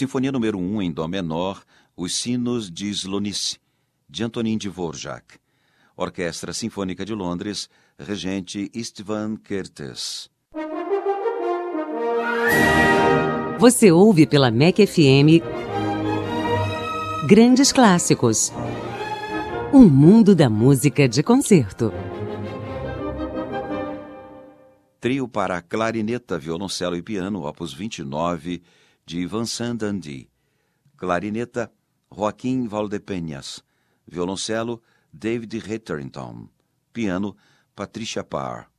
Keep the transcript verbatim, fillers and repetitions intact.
Sinfonia número um em Dó menor, Os Sinos de Slonice, de Antonin Dvorak. Orquestra Sinfônica de Londres, regente Istvan Kertész. Você ouve pela M E C F M Grandes Clássicos. Um mundo da música de concerto. Trio para clarineta, violoncelo e piano, opus vinte e nove, de Vincent Dandy. Clarineta, Joaquim Valdepeñas. Violoncelo, David Hetherington. Piano, Patricia Parr.